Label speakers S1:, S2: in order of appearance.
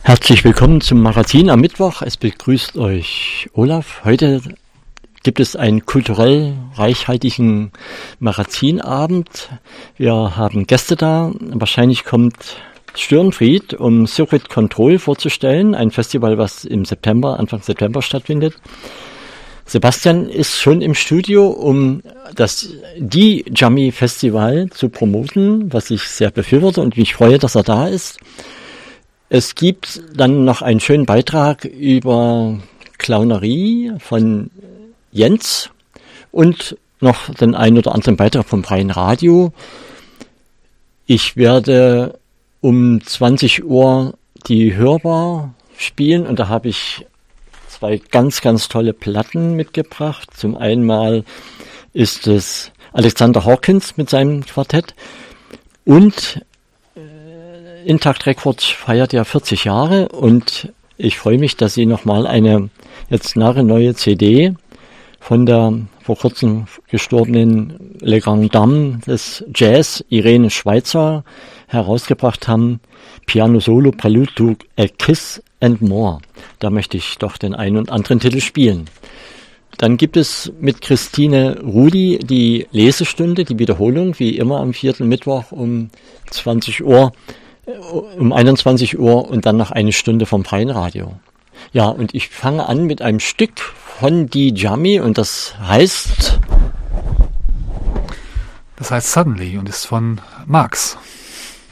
S1: Herzlich willkommen zum Magazin am Mittwoch. Es begrüßt euch Olaf. Heute gibt es einen kulturell reichhaltigen Magazinabend. Wir haben Gäste da. Wahrscheinlich kommt Störenfried, um Circuit Control vorzustellen. Ein Festival, was Anfang September stattfindet. Sebastian ist schon im Studio, um die Jammy Festival zu promoten, was ich sehr befürworte und mich freue, dass er da ist. Es gibt dann noch einen schönen Beitrag über Clownerie von Jens und noch den einen oder anderen Beitrag vom Freien Radio. Ich werde um 20 Uhr die Hörbar spielen und da habe ich zwei ganz, ganz tolle Platten mitgebracht. Zum einen mal ist es Alexander Hawkins mit seinem Quartett und Intact Records feiert ja 40 Jahre und ich freue mich, dass sie nochmal eine jetzt neue CD von der vor kurzem gestorbenen Le Grand Dame des Jazz, Irene Schweizer, herausgebracht haben. Piano Solo Prelude to a Kiss and More. Da möchte ich doch den einen und anderen Titel spielen. Dann gibt es mit Christine Rudi die Lesestunde, die Wiederholung, wie immer am 4. Mittwoch um 21 Uhr und dann noch eine Stunde vom Freien Radio. Ja, und ich fange an mit einem Stück von die Jammy und das heißt
S2: Suddenly und ist von Marx.